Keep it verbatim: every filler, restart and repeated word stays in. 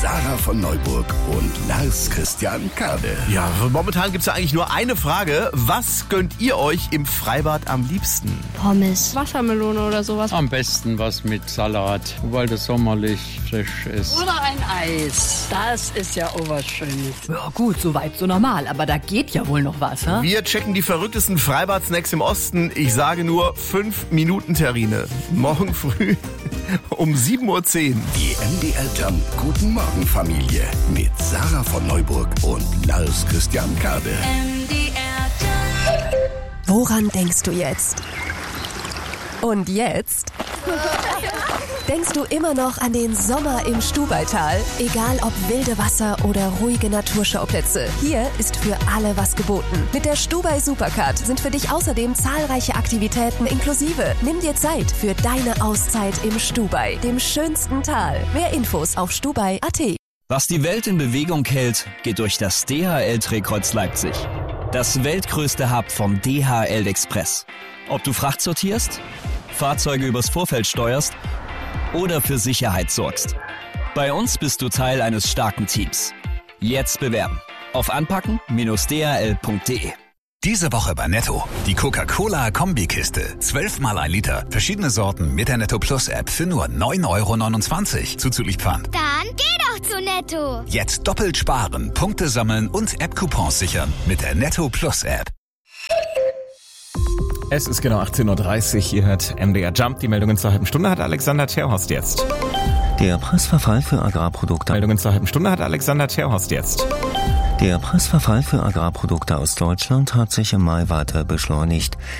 Sarah von Neuburg und Lars Christian Kade. Ja, momentan gibt's ja eigentlich nur eine Frage. Was gönnt ihr euch im Freibad am liebsten? Pommes. Wassermelone oder sowas. Am besten was mit Salat, weil das sommerlich frisch ist. Oder ein Eis. Das ist ja auch was Schönes. Ja gut, soweit so normal, aber da geht ja wohl noch was, ha? Wir checken die verrücktesten Freibad-Snacks im Osten. Ich sage nur fünf Minuten Terrine. Morgen früh um sieben Uhr zehn. Die M D R Jump Guten Morgen Familie mit Sarah von Neuburg und Lars Christian Kade. M D R Jump. Woran denkst du jetzt? Und jetzt? Denkst du immer noch an den Sommer im Stubaital? Egal ob wilde Wasser oder ruhige Naturschauplätze, hier ist für alle was geboten. Mit der Stubai Supercard sind für dich außerdem zahlreiche Aktivitäten inklusive. Nimm dir Zeit für deine Auszeit im Stubai, dem schönsten Tal. Mehr Infos auf stubai punkt at. Was die Welt in Bewegung hält, geht durch das D H L-Drehkreuz Leipzig. Das weltgrößte Hub vom D H L Express. Ob du Fracht sortierst, Fahrzeuge übers Vorfeld steuerst oder für Sicherheit sorgst. Bei uns bist du Teil eines starken Teams. Jetzt bewerben auf anpacken Bindestrich d h l punkt d e. Diese Woche bei Netto. Die Coca-Cola-Kombikiste. zwölf mal ein Liter. Verschiedene Sorten mit der Netto Plus App für nur neun Euro neunundzwanzig. Zuzüglich Pfand. Dann geh doch zu Netto. Jetzt doppelt sparen, Punkte sammeln und App-Coupons sichern mit der Netto Plus App. Es ist genau achtzehn Uhr dreißig. Ihr hört M D R Jump. Die Meldungen zur halben Stunde hat Alexander Terhorst jetzt. Der Preisverfall für Agrarprodukte. Meldungen zur halben Stunde hat Alexander Terhorst jetzt. Der Preisverfall für Agrarprodukte aus Deutschland hat sich im Mai weiter beschleunigt.